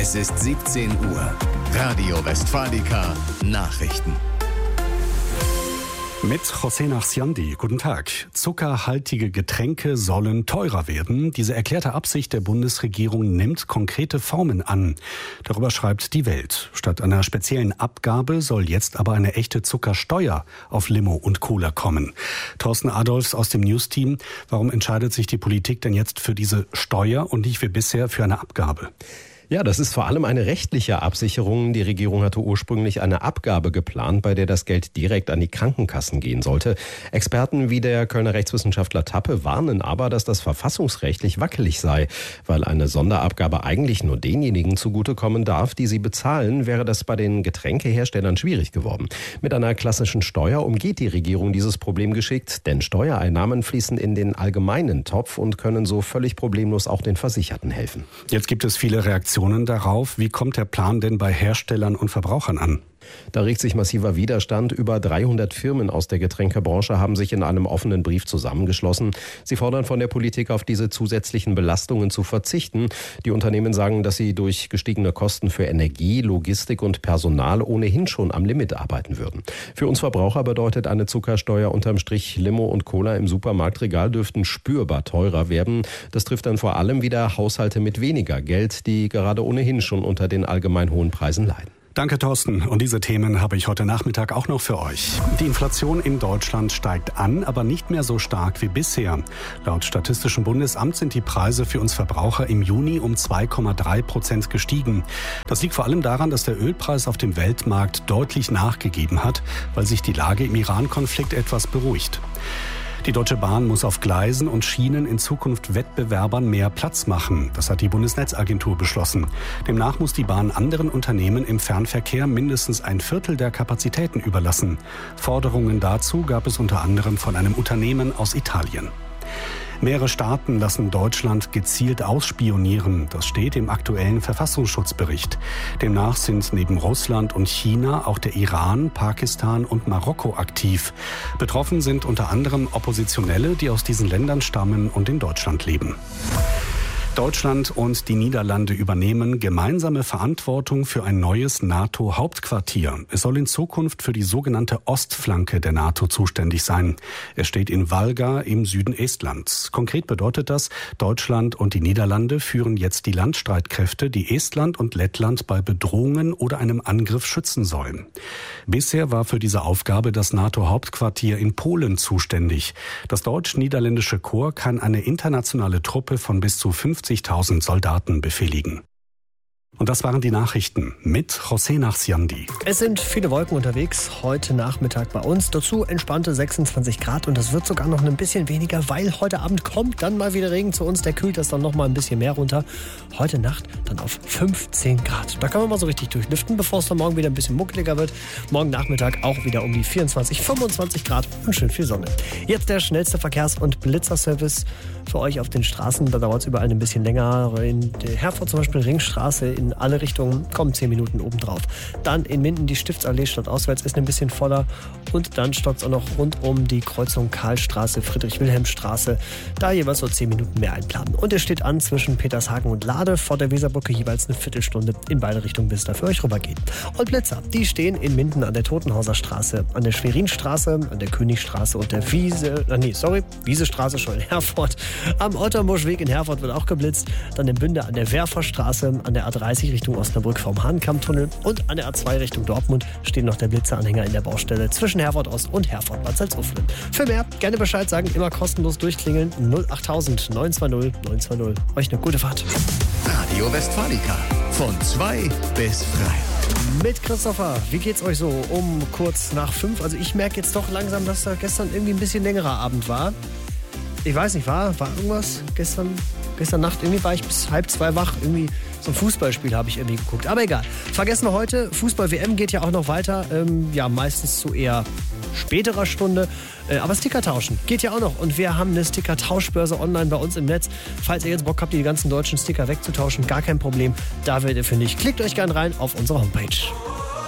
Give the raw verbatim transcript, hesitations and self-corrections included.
Es ist siebzehn Uhr. Radio Westfalica Nachrichten. Mit José Nachsiandi. Guten Tag. Zuckerhaltige Getränke sollen teurer werden. Diese erklärte Absicht der Bundesregierung nimmt konkrete Formen an. Darüber schreibt die Welt. Statt einer speziellen Abgabe soll jetzt aber eine echte Zuckersteuer auf Limo und Cola kommen. Thorsten Adolfs aus dem News-Team. Warum entscheidet sich die Politik denn jetzt für diese Steuer und nicht wie bisher für eine Abgabe? Ja, das ist vor allem eine rechtliche Absicherung. Die Regierung hatte ursprünglich eine Abgabe geplant, bei der das Geld direkt an die Krankenkassen gehen sollte. Experten wie der Kölner Rechtswissenschaftler Tappe warnen aber, dass das verfassungsrechtlich wackelig sei. Weil eine Sonderabgabe eigentlich nur denjenigen zugutekommen darf, die sie bezahlen, wäre das bei den Getränkeherstellern schwierig geworden. Mit einer klassischen Steuer umgeht die Regierung dieses Problem geschickt, denn Steuereinnahmen fließen in den allgemeinen Topf und können so völlig problemlos auch den Versicherten helfen. Jetzt gibt es viele Reaktionen darauf. Wie kommt der Plan denn bei Herstellern und Verbrauchern an? Da regt sich massiver Widerstand. Über dreihundert Firmen aus der Getränkebranche haben sich in einem offenen Brief zusammengeschlossen. Sie fordern von der Politik, auf diese zusätzlichen Belastungen zu verzichten. Die Unternehmen sagen, dass sie durch gestiegene Kosten für Energie, Logistik und Personal ohnehin schon am Limit arbeiten würden. Für uns Verbraucher bedeutet eine Zuckersteuer unterm Strich, Limo und Cola im Supermarktregal dürften spürbar teurer werden. Das trifft dann vor allem wieder Haushalte mit weniger Geld, die gerade ohnehin schon unter den allgemein hohen Preisen leiden. Danke, Thorsten. Und diese Themen habe ich heute Nachmittag auch noch für euch. Die Inflation in Deutschland steigt an, aber nicht mehr so stark wie bisher. Laut Statistischem Bundesamt sind die Preise für uns Verbraucher im Juni um zwei Komma drei Prozent gestiegen. Das liegt vor allem daran, dass der Ölpreis auf dem Weltmarkt deutlich nachgegeben hat, weil sich die Lage im Iran-Konflikt etwas beruhigt. Die Deutsche Bahn muss auf Gleisen und Schienen in Zukunft Wettbewerbern mehr Platz machen. Das hat die Bundesnetzagentur beschlossen. Demnach muss die Bahn anderen Unternehmen im Fernverkehr mindestens ein Viertel der Kapazitäten überlassen. Forderungen dazu gab es unter anderem von einem Unternehmen aus Italien. Mehrere Staaten lassen Deutschland gezielt ausspionieren. Das steht im aktuellen Verfassungsschutzbericht. Demnach sind neben Russland und China auch der Iran, Pakistan und Marokko aktiv. Betroffen sind unter anderem Oppositionelle, die aus diesen Ländern stammen und in Deutschland leben. Deutschland und die Niederlande übernehmen gemeinsame Verantwortung für ein neues NATO-Hauptquartier. Es soll in Zukunft für die sogenannte Ostflanke der NATO zuständig sein. Es steht in Valga im Süden Estlands. Konkret bedeutet das, Deutschland und die Niederlande führen jetzt die Landstreitkräfte, die Estland und Lettland bei Bedrohungen oder einem Angriff schützen sollen. Bisher war für diese Aufgabe das NATO-Hauptquartier in Polen zuständig. Das deutsch-niederländische Korps kann eine internationale Truppe von bis zu fünfzigtausend Soldaten befehligen. Und das waren die Nachrichten mit José Nachsiandi. Es sind viele Wolken unterwegs heute Nachmittag bei uns. Dazu entspannte sechsundzwanzig Grad und das wird sogar noch ein bisschen weniger, weil heute Abend kommt dann mal wieder Regen zu uns. Der kühlt das dann noch mal ein bisschen mehr runter. Heute Nacht dann auf fünfzehn Grad. Da kann man mal so richtig durchlüften, bevor es dann morgen wieder ein bisschen muckeliger wird. Morgen Nachmittag auch wieder um die vierundzwanzig, fünfundzwanzig Grad und schön viel Sonne. Jetzt der schnellste Verkehrs- und Blitzerservice für euch auf den Straßen. Da dauert es überall ein bisschen länger. In Herford zum Beispiel Ringstraße in alle Richtungen, kommen zehn Minuten obendrauf. Dann in Minden die Stiftsallee stadtauswärts ist ein bisschen voller und dann stockt es auch noch rund um die Kreuzung Karlstraße, Friedrich-Wilhelm-Straße. Da jeweils so zehn Minuten mehr einplanen. Und es steht an zwischen Petershagen und Lade vor der Weserbrücke jeweils eine Viertelstunde in beide Richtungen, bis es da für euch rübergeht. Und Blitzer, die stehen in Minden an der Totenhauser Straße, an der Schwerinstraße, an der Königstraße und der Wiese, äh, nee, sorry, Wiesestraße schon in Herford. Am Ottermuschweg in Herford wird auch geblitzt. Dann in Bünde an der Werferstraße, an der A dreißig Richtung Osnabrück vom Hahnkammtunnel und an der A zwei Richtung Dortmund stehen noch der Blitzeranhänger in der Baustelle zwischen Herford Ost und Herford Bad Salzuflen. Für mehr gerne Bescheid sagen, immer kostenlos durchklingeln null achttausend neun zwei null neun zwei null. Euch eine gute Fahrt. Radio Westfalica von zwei bis drei. Mit Christopher, wie geht's euch so um kurz nach fünf? Also ich merke jetzt doch langsam, dass da gestern irgendwie ein bisschen längerer Abend war. Ich weiß nicht, war, war irgendwas gestern, gestern Nacht? Irgendwie war ich bis halb zwei wach. Irgendwie so ein Fußballspiel habe ich irgendwie geguckt. Aber egal. Vergessen wir heute. Fußball-W M geht ja auch noch weiter. Ähm, ja, meistens zu eher späterer Stunde. Äh, aber Sticker tauschen geht ja auch noch. Und wir haben eine Sticker-Tauschbörse online bei uns im Netz. Falls ihr jetzt Bock habt, die ganzen deutschen Sticker wegzutauschen, gar kein Problem. Da werdet ihr fündig. Klickt euch gern rein auf unsere Homepage.